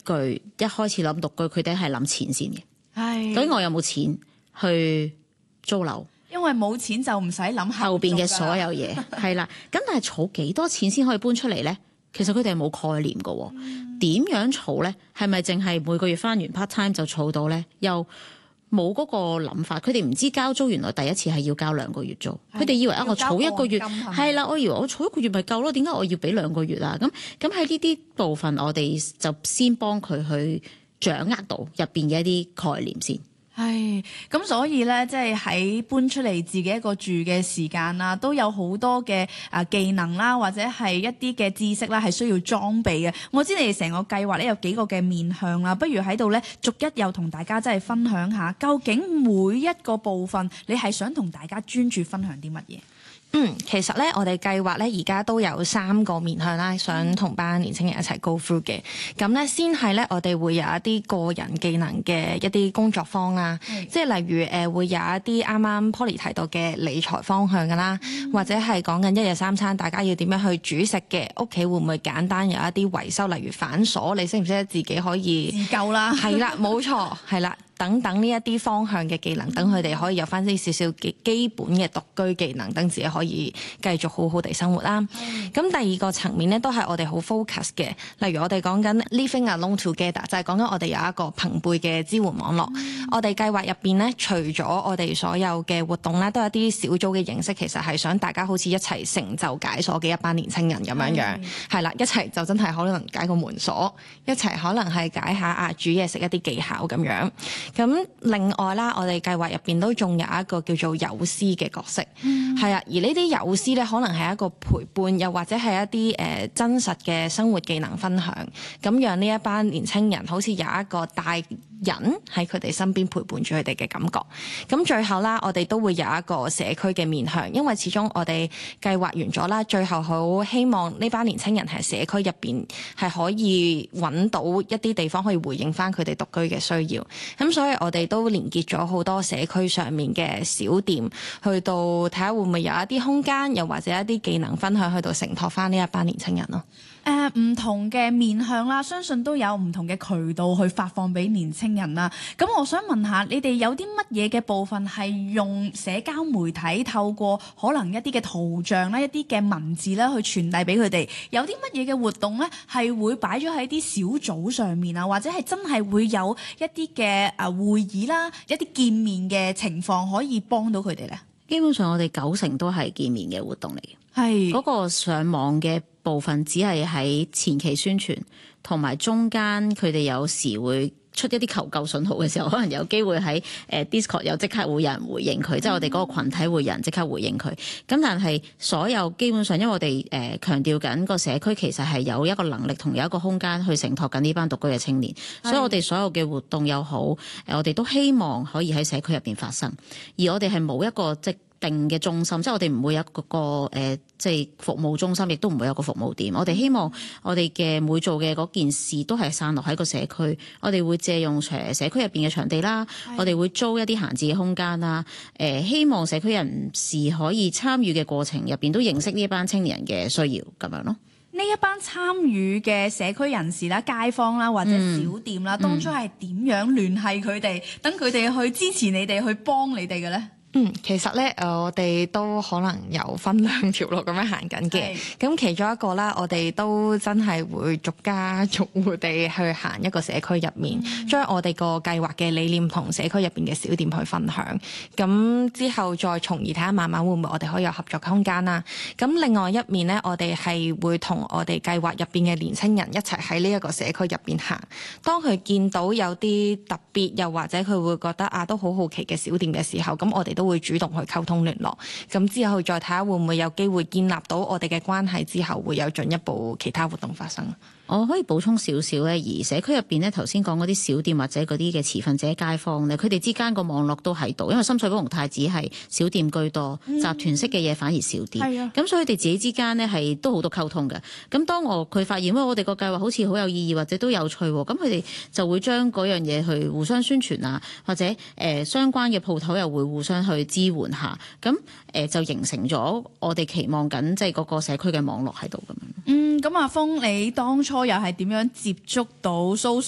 句一開始諗獨居，佢哋係諗錢先嘅。 係， 究竟我有冇錢去租樓？ 因為冇錢就唔使諗後邊嘅所有嘢係啦。咁但係儲幾多錢先可以搬出嚟咧？其實佢哋係冇概念㗎。點樣儲咧？係咪淨係每個月返完 part time 就儲到咧？又冇嗰個諗法。佢哋唔知交租原來第一次係要交2個月租。佢哋以為我儲1個月係啦，我以為我儲1個月咪夠咯。點解我要俾2個月啊？咁喺呢啲部分，我哋就先幫佢去掌握到入邊嘅一啲概念先。 係，咁所以咧，即係喺搬出嚟自己一個住嘅時間啦，都有好多嘅技能啦，或者係一啲嘅知識啦，係需要裝備嘅。我知你哋成個計劃咧有幾個嘅面向啦，不如喺度咧逐一又同大家真係分享下，究竟每一個部分你係想同大家專注分享啲乜嘢？ 其實咧，我哋計劃咧而家都有3個面向啦，想同班年青人一齊 go through 嘅。咁咧，先係咧，我哋會有一啲個人技能嘅一啲工作坊啦，即係例如會有一啲啱啱 Polly 提到嘅理財方向㗎啦，或者係講緊一日3餐，大家要點樣去煮食嘅，屋企會唔會簡單有一啲維修，例如反鎖，你識唔識得自己可以自救啦？ 係啦，冇錯，係啦。等等呢一啲方向嘅技能，等佢哋可以有翻啲少少基本嘅獨居技能，等自己可以繼續好好地生活啦。咁第二個層面咧，都係我哋好 focus 嘅，例如我哋講緊 living alone together， 就係講緊我哋有一個朋輩嘅支援網絡。我哋計劃入邊咧，除咗我哋所有嘅活動咧，都有啲小組嘅形式，其實係想大家好似一齊成就解鎖嘅一班年青人咁樣樣，係啦，一齊就真係可能解個門鎖，一齊可能係解下煮嘢食一啲技巧咁樣。咁另外啦，我哋計劃入邊都仲有一個叫做友師嘅角色，係啊，而呢啲友師咧，可能係一個陪伴，又或者係一啲真實嘅生活技能分享，咁讓呢一班年青人好似有一個大人喺佢哋身邊陪伴住佢哋嘅感覺。咁最後啦，我哋都會有一個社區嘅面向，因為始終我哋計劃完咗啦，最後好希望呢班年青人喺社區入邊係可以揾到一啲地方可以回應翻佢哋獨居嘅需要。咁所以我哋都連結咗好多社區上面嘅小店，去到睇下會唔會有一啲空間，又或者一啲技能分享，去到承托翻呢一班年青人咯。 唔同嘅面向啦，相信都有唔同嘅渠道去發放俾年青人啦。咁我想問下，你哋有啲乜嘢嘅部分係用社交媒體透過可能一啲嘅圖像啦、一啲嘅文字啦去傳遞俾佢哋？有啲乜嘢嘅活動咧係會擺咗喺啲小組上面啊，或者係真係會有一啲嘅會議啦、一啲見面嘅情況可以幫到佢哋咧？ 基本上我哋90%都係見面嘅活動嚟嘅， 係嗰個上網嘅部分只係喺前期宣傳，同埋中間佢哋有時會出一啲求救信號嘅時候，可能有機會喺Discord 又即刻會有人回應佢，即係我哋嗰個羣體會有人即刻回應佢。咁但係所有基本上，因為我哋強調緊個社區其實係有一個能力同有一個空間去承托緊呢班獨居嘅青年，所以我哋所有嘅活動又好，我哋都希望可以喺社區入邊發生。而我哋係冇一個定嘅中心，即係我哋唔會有一個即係服務中心，亦都唔會有個服務點。我哋希望我哋嘅每做嘅嗰件事都係散落喺個社區。我哋會借用社區入邊嘅場地啦，我哋會租一啲閒置嘅空間啦。希望社區人士可以參與嘅過程入邊都認識呢一班青年人嘅需要咁樣咯。 呢一班參與嘅社區人士啦、街坊啦或者小店啦，當初係點樣聯繫佢哋，等佢哋去支持你哋，去幫你哋嘅咧？ 其實咧，我哋都可能有分2條路咁樣行緊嘅。咁其中一個啦，我哋都真係會逐家逐戶地去行一個社區入面，將我哋個計劃嘅理念同社區入邊嘅小店去分享。咁之後再從而睇下，慢慢會唔會我哋可以有合作嘅空間啦。咁另外一面咧，我哋係會同我哋計劃入邊嘅年青人一齊喺呢一個社區入邊行。當佢見到有啲特別，又或者佢會覺得都好好奇嘅小店嘅時候，咁我哋都會主動去溝通聯絡，咁之後再睇下會唔會有機會建立到我哋嘅關係，之後會有進一步其他活動發生。 我可以補充少少咧，而社區入邊咧，頭先講嗰啲小店或者嗰啲嘅持份者街坊咧，佢哋之間個網絡都喺度，因為深水埗同太子係小店居多，集團式嘅嘢反而少啲。咁所以佢哋自己之間咧係都好多溝通嘅。咁當佢發現我哋個計劃好似好有意義或者都有趣，咁佢哋就會將嗰樣嘢去互相宣傳啊，或者相關嘅鋪頭又會互相去支援下，咁就形成咗我哋期望緊即係嗰個社區嘅網絡喺度咁樣。 咁阿峰，你當初又係點樣接觸到